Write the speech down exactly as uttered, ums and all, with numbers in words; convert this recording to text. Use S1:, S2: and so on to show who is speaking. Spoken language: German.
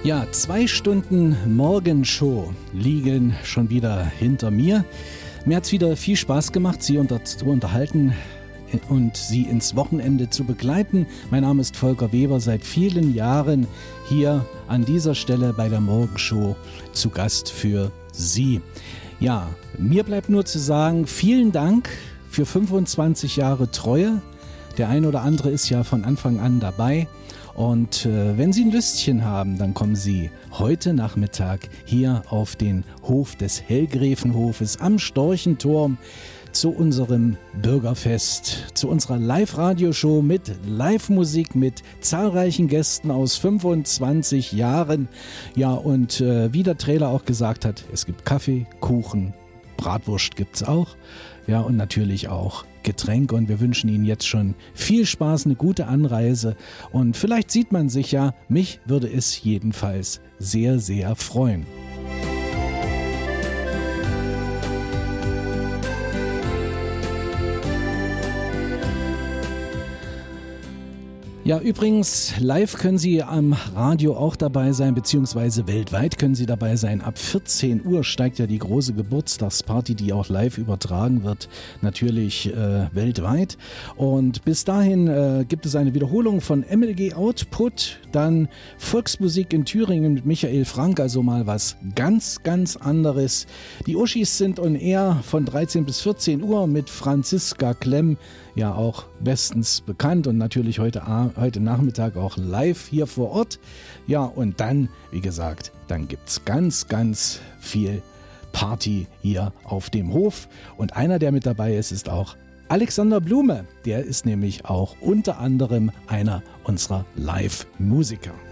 S1: Ja, zwei Stunden Morgenshow liegen schon wieder hinter mir. Mir hat es wieder viel Spaß gemacht, Sie unter, zu unterhalten und Sie ins Wochenende zu begleiten. Mein Name ist Volker Weber, seit vielen Jahren hier an dieser Stelle bei der Morgenshow zu Gast für Sie. Ja, mir bleibt nur zu sagen, vielen Dank für fünfundzwanzig Jahre Treue. Der ein oder andere ist ja von Anfang an dabei. Und äh, wenn Sie ein Lüstchen haben, dann kommen Sie heute Nachmittag hier auf den Hof des Hellgräfenhofes am Storchenturm zu unserem Bürgerfest, zu unserer Live-Radio-Show mit Live-Musik, mit zahlreichen Gästen aus fünfundzwanzig Jahren. Ja, und äh, wie der Trailer auch gesagt hat, es gibt Kaffee, Kuchen, Bratwurst gibt's auch. Ja, und natürlich auch Getränke, und wir wünschen Ihnen jetzt schon viel Spaß, eine gute Anreise, und vielleicht sieht man sich ja. Mich würde es jedenfalls sehr, sehr freuen. Ja, übrigens, live können Sie am Radio auch dabei sein, beziehungsweise weltweit können Sie dabei sein. Ab vierzehn Uhr steigt ja die große Geburtstagsparty, die auch live übertragen wird, natürlich äh, weltweit. Und bis dahin äh, gibt es eine Wiederholung von M L G Output, dann Volksmusik in Thüringen mit Michael Frank, also mal was ganz, ganz anderes. Die Uschis sind on air von dreizehn bis vierzehn Uhr mit Franziska Klemm, ja auch bestens bekannt, und natürlich heute, heute Nachmittag auch live hier vor Ort. Ja, und dann, wie gesagt, dann gibt's ganz, ganz viel Party hier auf dem Hof. Und einer, der mit dabei ist, ist auch Alexander Blume. Der ist nämlich auch unter anderem einer unserer Live-Musiker.